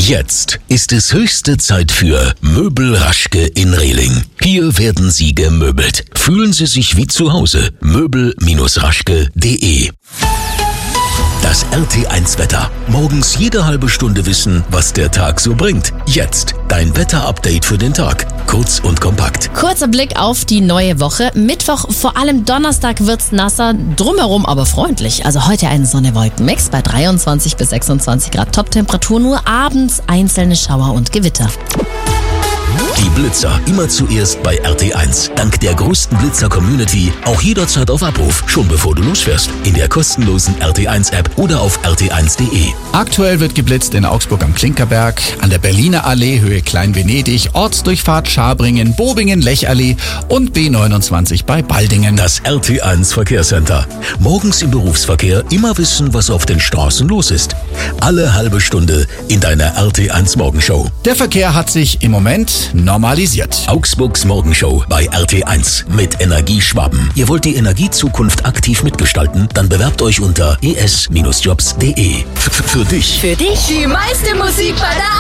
Jetzt ist es höchste Zeit für Möbel Raschke in Rehling. Hier werden Sie gemöbelt. Fühlen Sie sich wie zu Hause. Möbel-raschke.de. Das RT1-Wetter. Morgens jede halbe Stunde wissen, was der Tag so bringt. Jetzt dein Wetter-Update für den Tag. Kurz und kompakt. Kurzer Blick auf die neue Woche. Mittwoch, vor allem Donnerstag wird's nasser, drumherum aber freundlich. Also heute ein Sonne-Wolken-Mix bei 23 bis 26 Grad Top-Temperatur, nur abends einzelne Schauer und Gewitter. Die Blitzer immer zuerst bei RT1. Dank der größten Blitzer-Community auch jederzeit auf Abruf, schon bevor du losfährst. In der kostenlosen RT1-App oder auf rt1.de. Aktuell wird geblitzt in Augsburg am Klinkerberg, an der Berliner Allee Höhe Klein-Venedig, Ortsdurchfahrt Schabringen, Bobingen, Lechallee und B29 bei Baldingen. Das RT1 Verkehrscenter. Morgens im Berufsverkehr immer wissen, was auf den Straßen los ist. Alle halbe Stunde in deiner RT1 Morgenshow. Der Verkehr hat sich im Moment normalisiert. Augsburgs Morgenshow bei RT1 mit Energieschwaben. Ihr wollt die Energiezukunft aktiv mitgestalten? Dann bewerbt euch unter es-jobs.de. Für dich. Die meiste Musik bei der